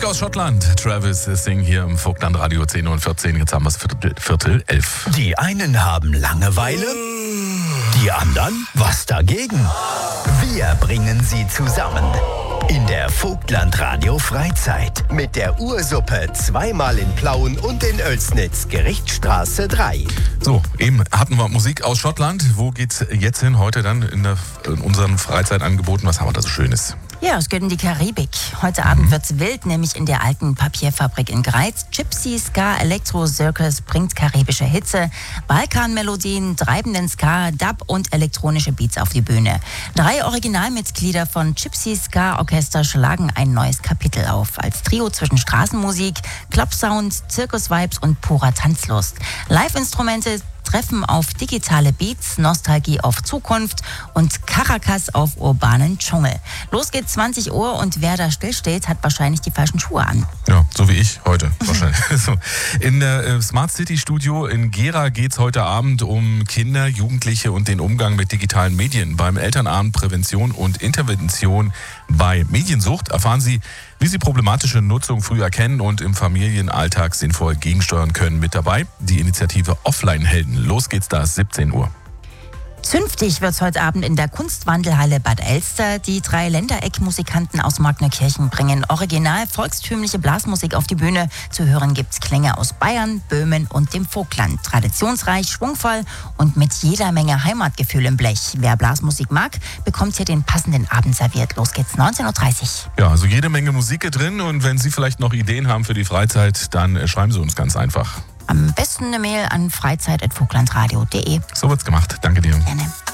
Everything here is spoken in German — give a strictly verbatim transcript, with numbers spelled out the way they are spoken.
Musik aus Schottland. Travis Sing hier im Vogtland Radio zehn Uhr vierzehn. Jetzt haben wir es Viertel, Viertel elf. Die einen haben Langeweile, die anderen was dagegen. Wir bringen sie zusammen. In der Vogtland Radio Freizeit mit der Ursuppe zweimal in Plauen und in Oelsnitz, Gerichtsstraße drei. So, eben hatten wir Musik aus Schottland. Wo geht's jetzt hin? Heute dann in, der, in unseren Freizeitangeboten. Was haben wir da so Schönes? Ja, es geht in die Karibik. Heute Abend wird's wild, nämlich in der alten Papierfabrik in Greiz. Gypsy, Ska, Elektro, Circus bringt karibische Hitze, Balkanmelodien, treibenden Ska, Dub und elektronische Beats auf die Bühne. Drei Originalmitglieder von Gypsy Ska Orchester schlagen ein neues Kapitel auf. Als Trio zwischen Straßenmusik, Clubsound, Zirkus-Vibes und purer Tanzlust. Live-Instrumente treffen auf digitale Beats, Nostalgie auf Zukunft und Caracas auf urbanen Dschungel. Los geht's zwanzig Uhr und wer da stillsteht, hat wahrscheinlich die falschen Schuhe an. Ja, so wie ich heute wahrscheinlich. So. In der äh, Smart City Studio in Gera geht's heute Abend um Kinder, Jugendliche und den Umgang mit digitalen Medien. Beim Elternabend Prävention und Intervention bei Mediensucht erfahren Sie, wie Sie problematische Nutzung früh erkennen und im Familienalltag sinnvoll gegensteuern können. Mit dabei die Initiative Offline-Helden. Los geht's da, siebzehn Uhr. Zünftig wird's heute Abend in der Kunstwandelhalle Bad Elster. Die drei Ländereck-Musikanten aus Magnerkirchen bringen original volkstümliche Blasmusik auf die Bühne. Zu hören gibt's Klänge aus Bayern, Böhmen und dem Vogtland. Traditionsreich, schwungvoll und mit jeder Menge Heimatgefühl im Blech. Wer Blasmusik mag, bekommt hier den passenden Abend serviert. Los geht's neunzehn Uhr dreißig. Ja, also jede Menge Musik drin. Und wenn Sie vielleicht noch Ideen haben für die Freizeit, dann schreiben Sie uns ganz einfach. Am besten eine Mail an freizeit at vogtlandradio punkt de. So wird's gemacht. Danke dir. Gerne.